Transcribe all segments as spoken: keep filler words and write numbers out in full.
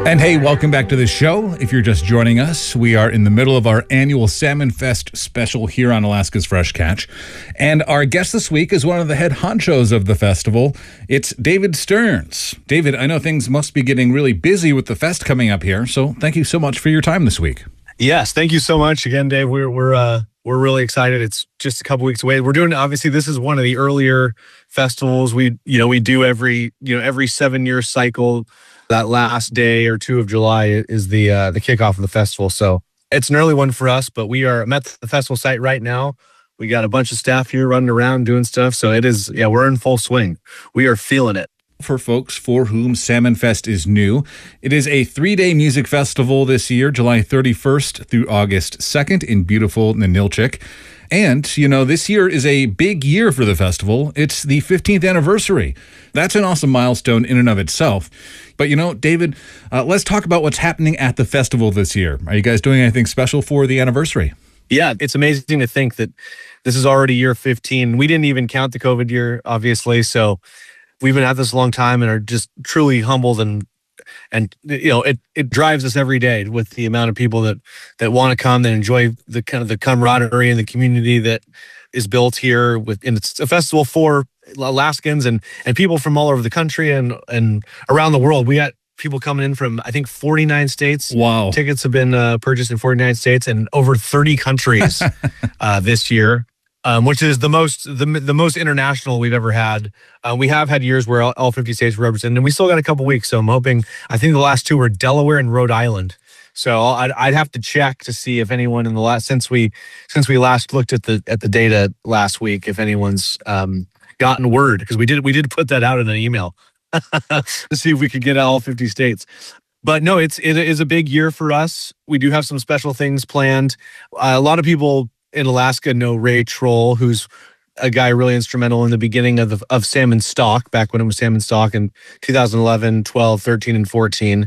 And hey, welcome back to the show. If you're just joining us, we are in the middle of our annual Salmon Fest special here on Alaska's Fresh Catch. And our guest this week is one of the head honchos of the festival. It's David Stearns. David, I know things must be getting really busy with the fest coming up here, so thank you so much for your time this week. Yes, thank you so much again, Dave. We're we're uh, we're really excited. It's just a couple weeks away. We're doing obviously this is one of the earlier festivals we you know we do every you know every seven year cycle. That last day or two of July is the uh, the kickoff of the festival. So it's an early one for us, but we are I'm at the festival site right now. We got a bunch of staff here running around doing stuff. So it is, yeah, we're in full swing. We are feeling it. For folks for whom Salmon Fest is new, it is a three-day music festival this year, July thirty-first through August second in beautiful Ninilchik. And, you know, this year is a big year for the festival. It's the fifteenth anniversary. That's an awesome milestone in and of itself. But, you know, David, uh, let's talk about what's happening at the festival this year. Are you guys doing anything special for the anniversary? Yeah, it's amazing to think that this is already year fifteen. We didn't even count the COVID year, obviously. So we've been at this a long time and are just truly humbled and And, you know, it, it drives us every day with the amount of people that, that want to come, that enjoy the kind of the camaraderie and the community that is built here with, and it's a festival for Alaskans and, and people from all over the country and, and around the world. We got people coming in from, I think, forty-nine states. Wow. Tickets have been uh, purchased in forty-nine states and over thirty countries uh, this year. Um, which is the most the the most international we've ever had. Uh, we have had years where all, all fifty states were represented, and we still got a couple weeks. So I'm hoping. I think the last two were Delaware and Rhode Island. So I'd, I'd have to check to see if anyone in the last since we since we last looked at the at the data last week, if anyone's um, gotten word, because we did we did put that out in an email to see if we could get all fifty states. But no, it's it is a big year for us. We do have some special things planned. Uh, a lot of people in Alaska know Ray Troll, who's a guy really instrumental in the beginning of the, of Salmon Stock, back when it was Salmon Stock in two thousand eleven, twelve, thirteen, and fourteen,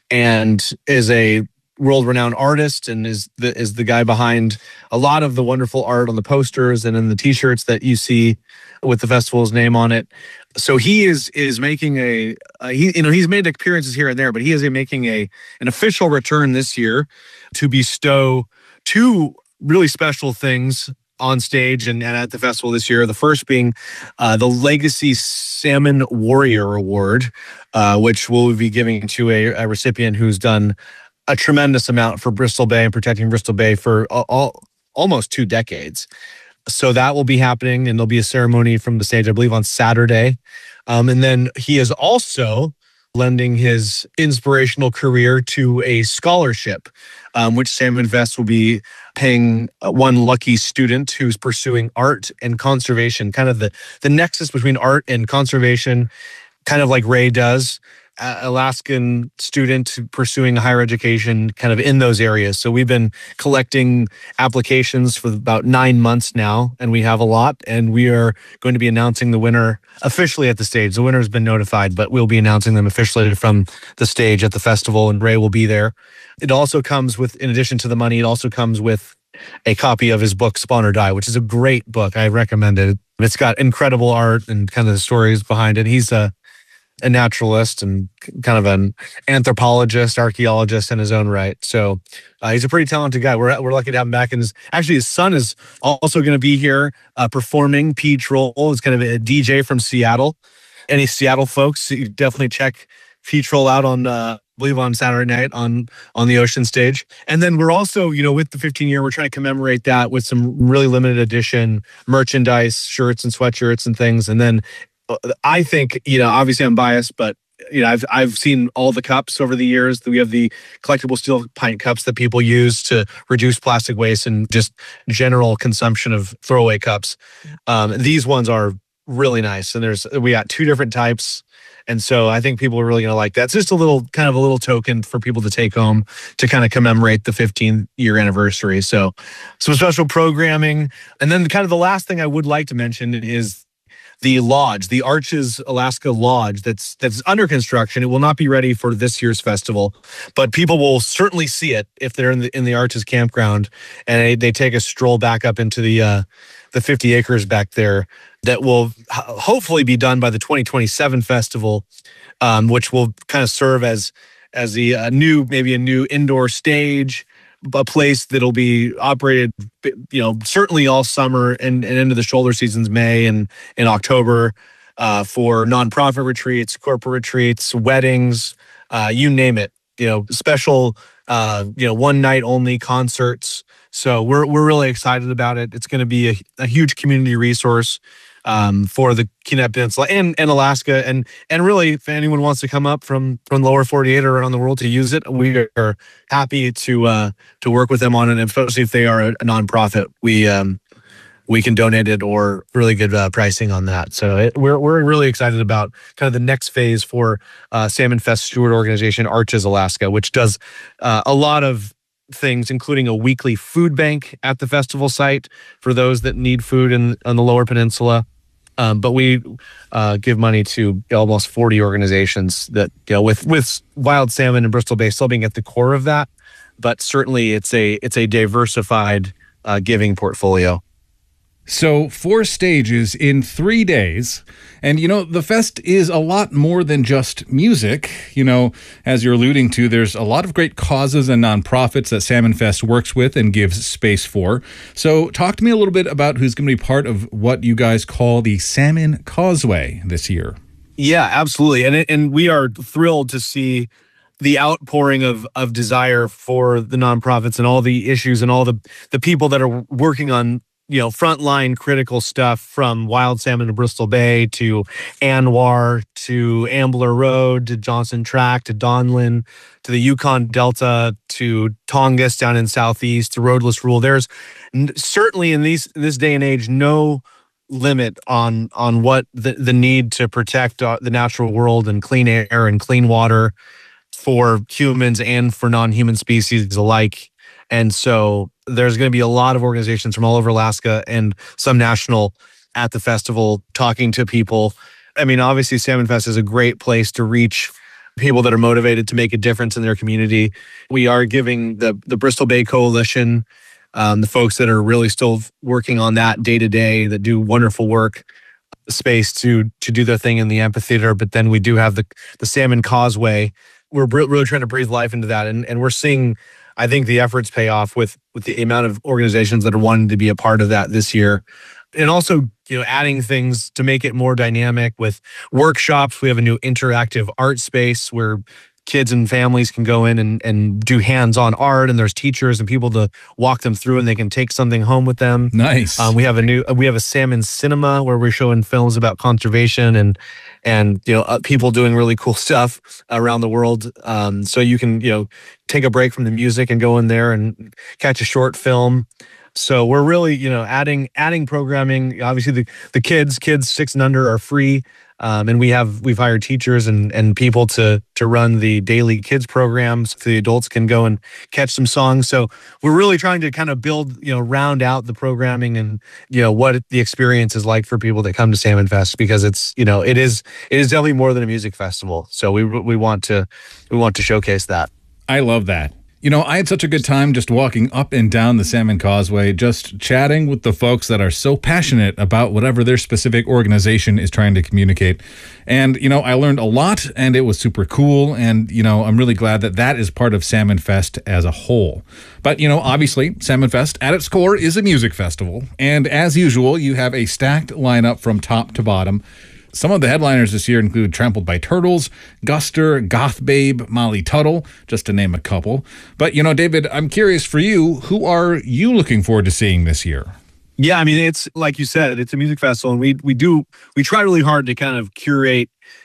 and is a world-renowned artist and is the is the guy behind a lot of the wonderful art on the posters and in the T-shirts that you see with the festival's name on it. So he is is making a uh, he you know he's made appearances here and there, but he is making a an official return this year to bestow two really special things on stage and, and at the festival this year. The first being uh, the Legacy Salmon Warrior Award, uh, which we'll be giving to a, a recipient who's done a tremendous amount for Bristol Bay and protecting Bristol Bay for all, all, almost two decades. So that will be happening, and there'll be a ceremony from the stage, I believe, on Saturday. Um, and then he is also lending his inspirational career to a scholarship, um, which Salmon Fest will be paying one lucky student who's pursuing art and conservation, kind of the, the nexus between art and conservation, kind of like Ray does. Uh, Alaskan student pursuing higher education kind of in those areas. So we've been collecting applications for about nine months now, and we have a lot, and we are going to be announcing the winner officially at the stage. The winner has been notified, but we'll be announcing them officially from the stage at the festival, and Ray will be there. It also comes with, in addition to the money, it also comes with a copy of his book, Spawn or Die, which is a great book. I recommend it. It's got incredible art and kind of the stories behind it. He's a a naturalist and kind of an anthropologist, archaeologist in his own right. So uh, he's a pretty talented guy. We're we're lucky to have him back. And his, actually, his son is also going to be here uh, performing. P. Troll is kind of a D J from Seattle. Any Seattle folks, you definitely check P. Troll out on, uh, I believe, on Saturday night on on the Ocean Stage. And then we're also, you know, with the fifteen year, we're trying to commemorate that with some really limited edition merchandise, shirts and sweatshirts and things. And then I think, you know, obviously I'm biased, but, you know, I've I've seen all the cups over the years. We have the collectible steel pint cups that people use to reduce plastic waste and just general consumption of throwaway cups. Um, these ones are really nice. And there's, we got two different types. And so I think people are really going to like that. It's just a little, kind of a little token for people to take home to kind of commemorate the fifteen year anniversary. So some special programming. And then kind of the last thing I would like to mention is the lodge, the Arches Alaska Lodge that's that's under construction. It will not be ready for this year's festival, but people will certainly see it if they're in the in the Arches campground and they, they take a stroll back up into the uh, the fifty acres back there. That will hopefully be done by the twenty twenty-seven festival, um, which will kind of serve as as the uh, new, maybe a new indoor stage, a place that'll be operated, you know, certainly all summer and, and into the shoulder seasons, May and in October, uh, for nonprofit retreats, corporate retreats, weddings, uh, you name it. You know, special, uh, you know, one night only concerts. So we're we're really excited about it. It's going to be a, a huge community resource um, for the Kenai Peninsula and, and Alaska, and and really, if anyone wants to come up from from the lower forty-eight or around the world to use it, we are happy to uh, to work with them on it, especially if they are a, a nonprofit. We um, we can donate it or really good uh, pricing on that. So it, we're we're really excited about kind of the next phase for uh, Salmon Fest steward organization Arches Alaska, which does uh, a lot of things, including a weekly food bank at the festival site for those that need food in on the lower peninsula. Um, but we uh, give money to almost forty organizations that, you know, with with wild salmon and Bristol Bay still being at the core of that. But certainly it's a it's a diversified uh, giving portfolio. So four stages in three days. And, you know, the fest is a lot more than just music. You know, as you're alluding to, there's a lot of great causes and nonprofits that Salmon Fest works with and gives space for. So talk to me a little bit about who's going to be part of what you guys call the Salmon Causeway this year. Yeah, absolutely. And, it, and we are thrilled to see the outpouring of of desire for the nonprofits and all the issues and all the, the people that are working on, you know, frontline critical stuff, from wild salmon to Bristol Bay to Anwar to Ambler Road to Johnson Tract to Donlin to the Yukon Delta to Tongass down in Southeast to Roadless Rule. There's n- certainly in these this day and age no limit on on what the, the need to protect uh, the natural world and clean air and clean water for humans and for non-human species alike. And so there's going to be a lot of organizations from all over Alaska and some national at the festival talking to people. I mean, obviously, Salmon Fest is a great place to reach people that are motivated to make a difference in their community. We are giving the, the Bristol Bay Coalition, um, the folks that are really still working on that day to day, that do wonderful work, space to to do their thing in the amphitheater. But then we do have the, the Salmon Causeway. We're really trying to breathe life into that. And, and we're seeing, I think, the efforts pay off with with the amount of organizations that are wanting to be a part of that this year. And also, you know, adding things to make it more dynamic with workshops. We have a new interactive art space where kids and families can go in and, and do hands-on art, and there's teachers and people to walk them through, and they can take something home with them. Nice. Um, we have a new we have a salmon cinema where we're showing films about conservation and and you know uh, people doing really cool stuff around the world. Um, so you can you know take a break from the music and go in there and catch a short film. So we're really you know adding adding programming. Obviously, the the kids kids six and under are free. Um, and we have we've hired teachers and and people to to run the daily kids programs so the adults can go and catch some songs. So we're really trying to kind of build, you know, round out the programming and, you know, what the experience is like for people that come to Salmon Fest, because it's, you know, it is it is definitely more than a music festival. So we we want to we want to showcase that. I love that. You know, I had such a good time just walking up and down the Salmon Causeway, just chatting with the folks that are so passionate about whatever their specific organization is trying to communicate. And, you know, I learned a lot, and it was super cool. And, you know, I'm really glad that that is part of Salmon Fest as a whole. But, you know, obviously, Salmon Fest at its core is a music festival. And as usual, you have a stacked lineup from top to bottom. Some of the headliners this year include Trampled by Turtles, Guster, Goth Babe, Molly Tuttle, just to name a couple. But, you know, David, I'm curious for you, who are you looking forward to seeing this year? Yeah, I mean, it's like you said, it's a music festival, and we we do we try really hard to kind of curate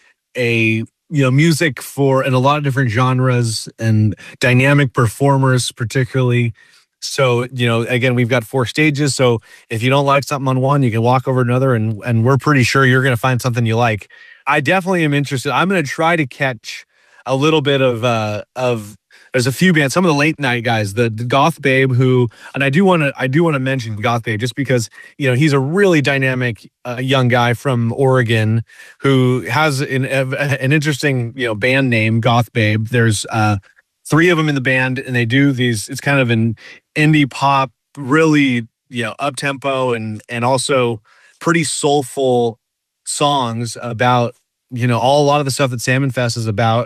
a you know music for in a lot of different genres and dynamic performers, particularly. So, you know, again, we've got four stages. So if you don't like something on one, you can walk over to another, and and we're pretty sure you're going to find something you like. I definitely am interested. I'm going to try to catch a little bit of uh of. There's a few bands, some of the late night guys, the, the Goth Babe, who, and I do want to, I do want to mention Goth Babe just because, you know, he's a really dynamic uh, young guy from Oregon who has an, an interesting, you know, band name, Goth Babe. There's uh, three of them in the band, and they do these. It's kind of an indie pop, really, you know, up tempo and and also pretty soulful songs about, you know, all a lot of the stuff that Salmon Fest is about.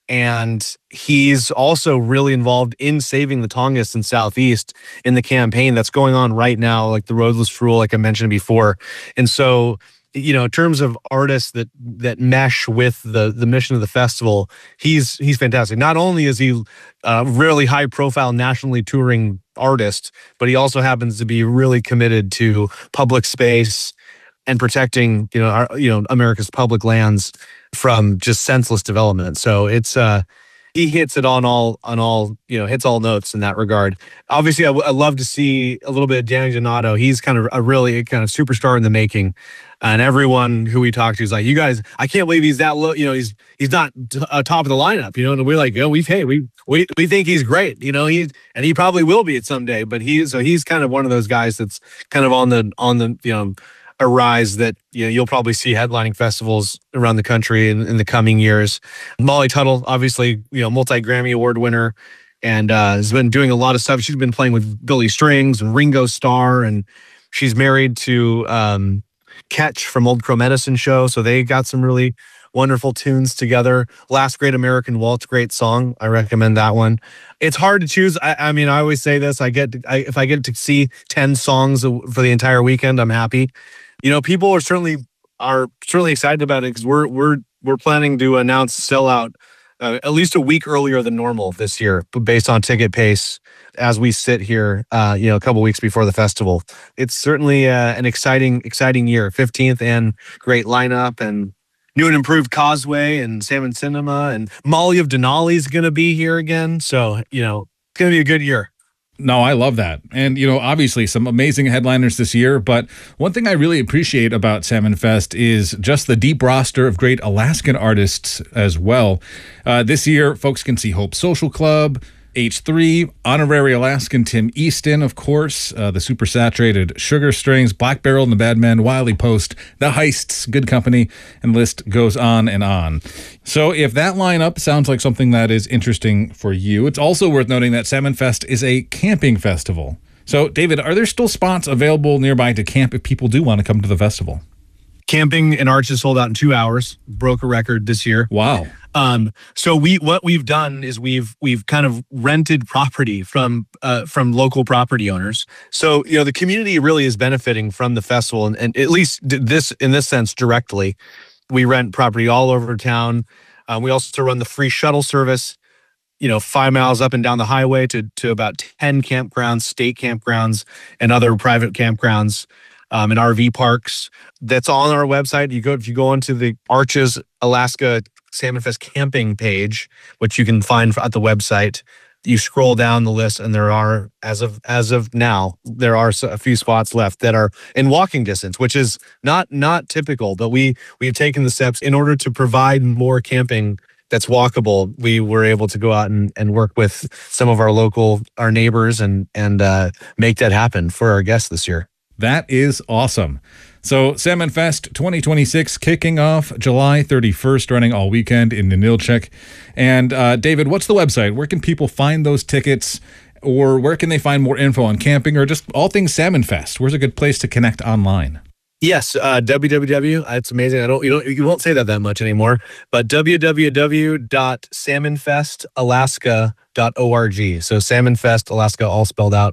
And he's also really involved in saving the Tongass and Southeast in the campaign that's going on right now, like the Roadless Rule, like I mentioned before. And so, you know, in terms of artists that that mesh with the the mission of the festival, he's he's fantastic. Not only is he a really high profile nationally touring artist, but he also happens to be really committed to public space and protecting, you know, our, you know, America's public lands from just senseless development. So it's uh he hits it on all on all you know hits all notes in that regard. Obviously, I, w- I love to see a little bit of Danny Donato. He's kind of a really kind of superstar in the making, and everyone who we talk to is like, "You guys, I can't believe he's that low. You know, he's he's not t- uh, top of the lineup. You know." And we're like, "Oh, we've hey, we we we think he's great. You know, he's and he probably will be at someday. But he so he's kind of one of those guys that's kind of on the on the you know. a rise that you know you'll probably see headlining festivals around the country in, in the coming years. Molly Tuttle, obviously, you know, multi-Grammy Award winner, and uh, has been doing a lot of stuff. She's been playing with Billy Strings and Ringo Starr, and she's married to um, Ketch from Old Crow Medicine Show, so they got some really wonderful tunes together. Last Great American Waltz, great song. I recommend that one. It's hard to choose. I, I mean, I always say this. I get to, I, if I get to see ten songs for the entire weekend, I'm happy. You know, people are certainly are certainly excited about it because we're we're we're planning to announce sellout uh, at least a week earlier than normal this year, based on ticket pace as we sit here. Uh, you know, a couple weeks before the festival. It's certainly uh, an exciting exciting year. fifteenth and great lineup and new and improved Causeway and Salmon Cinema and Molly of Denali is going to be here again. So you know, it's going to be a good year. No, I love that. And, you know, obviously some amazing headliners this year, but one thing I really appreciate about Salmon Fest is just the deep roster of great Alaskan artists as well. Uh, this year, folks can see Hope Social Club, H three, Honorary Alaskan Tim Easton, of course, uh, the Super Saturated Sugar Strings, Black Barrel and the Bad Men, Wiley Post, The Heists, Good Company, and the list goes on and on. So if that lineup sounds like something that is interesting for you, it's also worth noting that Salmon Fest is a camping festival. So, David, are there still spots available nearby to camp if people do want to come to the festival? Camping in Arches sold out in two hours, broke a record this year. Wow. Um, so we, what we've done is we've, we've kind of rented property from, uh, from local property owners. So, you know, the community really is benefiting from the festival and, and at least this, in this sense, directly. We rent property all over town. Um, we also run the free shuttle service, you know, five miles up and down the highway to, to about ten campgrounds, state campgrounds, and other private campgrounds. Um, and R V parks. That's all on our website. You go if you go onto the Arches Alaska Salmon Fest camping page, which you can find at the website. You scroll down the list, and there are, as of as of now, there are a few spots left that are in walking distance, which is not not typical. But we we've taken the steps in order to provide more camping that's walkable. We were able to go out and, and work with some of our local our neighbors and and uh, make that happen for our guests this year. That is awesome. So Salmon Fest twenty twenty-six kicking off July thirty-first, running all weekend in Ninilchik. And uh, David, what's the website? Where can people find those tickets, or where can they find more info on camping or just all things Salmon Fest? Where's a good place to connect online? Yes, uh, w w w. It's amazing. I don't you don't you won't say that that much anymore. But w w w dot salmon fest alaska dot org. So Salmon Fest Alaska, all spelled out.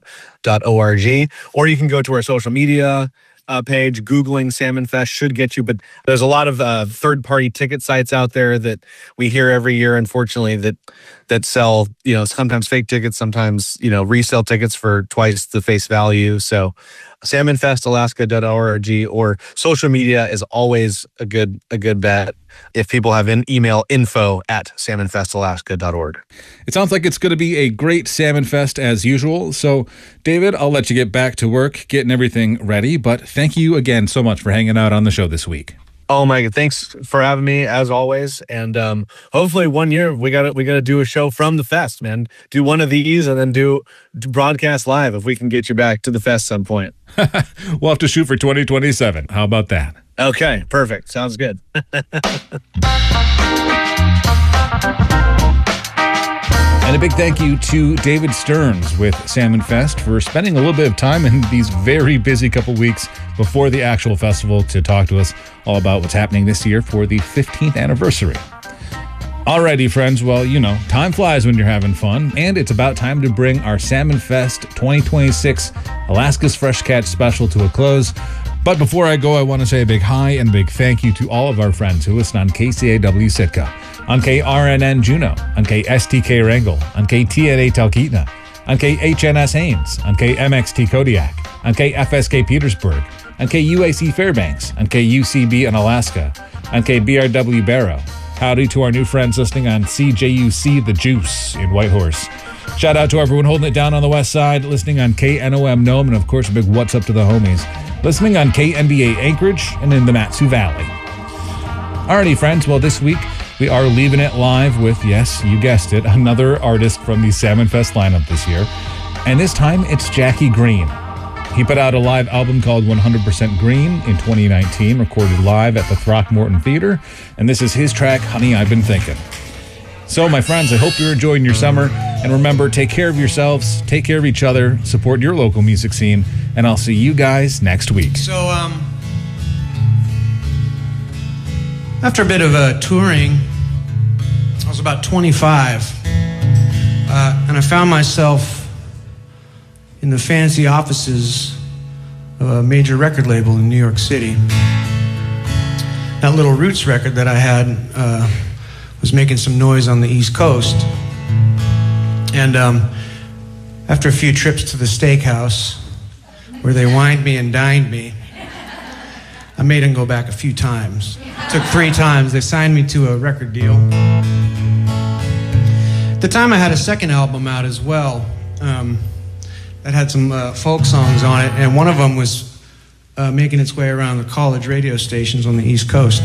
.org. Or you can go to our social media uh, page. Googling Salmon Fest should get you. But there's a lot of uh, third-party ticket sites out there that we hear every year, unfortunately, that that sell, you know, sometimes fake tickets, sometimes, you know, resale tickets for twice the face value. So salmon fest alaska dot org or social media is always a good a good bet if people have an email info at salmon fest alaska dot org. It sounds like it's going to be a great Salmon Fest as usual. So, David, I'll let you get back to work, getting everything ready. But thank you again so much for hanging out on the show this week. Oh my God! Thanks for having me as always, and um, hopefully one year we got to we got to do a show from the fest, man. Do one of these and then do, do broadcast live if we can get you back to the fest some point. We'll have to shoot for twenty twenty-seven. How about that? Okay, perfect. Sounds good. And a big thank you to David Stearns with Salmon Fest for spending a little bit of time in these very busy couple weeks before the actual festival to talk to us all about what's happening this year for the fifteenth anniversary. Alrighty, friends. Well, you know, time flies when you're having fun, and it's about time to bring our Salmon Fest twenty twenty-six Alaska's Fresh Catch special to a close. But before I go, I want to say a big hi and a big thank you to all of our friends who listen on K C A W Sitka, on K R N N Juneau, on K S T K Wrangell, on K T N A Talkeetna, on K H N S Haines, on K M X T Kodiak, on K F S K Petersburg, on K U A C Fairbanks, on K U C B in Alaska, on K B R W Barrow. Howdy to our new friends listening on C J U C The Juice in Whitehorse. Shout out to everyone holding it down on the west side, listening on K N O M Nome, and of course a big what's up to the homies, listening on K N B A Anchorage and in the Mat-Su Valley. Alrighty, friends, well, this week we are leaving it live with, yes, you guessed it, another artist from the Salmon Fest lineup this year. And this time it's Jackie Green. He put out a live album called one hundred percent Green in twenty nineteen, recorded live at the Throckmorton Theater, and this is his track, Honey, I've Been Thinking. So, my friends, I hope you're enjoying your summer, and remember, take care of yourselves, take care of each other, support your local music scene, and I'll see you guys next week. So, um, after a bit of uh, touring, I was about twenty-five, uh, and I found myself in the fancy offices of a major record label in New York City. That little Roots record that I had uh, was making some noise on the East Coast. And um, after a few trips to the steakhouse, where they wined me and dined me, I made them go back a few times. It took three times. They signed me to a record deal. At the time, I had a second album out as well. Um, that had some uh, folk songs on it, and one of them was uh, making its way around the college radio stations on the East Coast.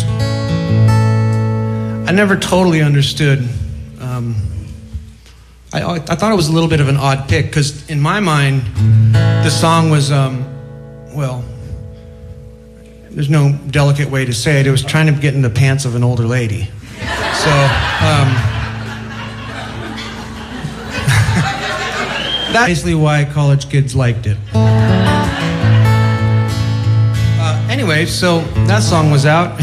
I never totally understood. Um, I, I thought it was a little bit of an odd pick, because in my mind, the song was, um, well, there's no delicate way to say it. It was trying to get in the pants of an older lady. So, um, that's basically why college kids liked it. Uh, anyway, so that song was out.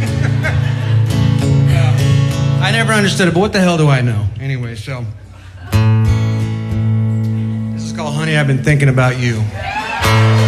uh, I never understood it, but what the hell do I know? Anyway, so this is called Honey, I've Been Thinking About You.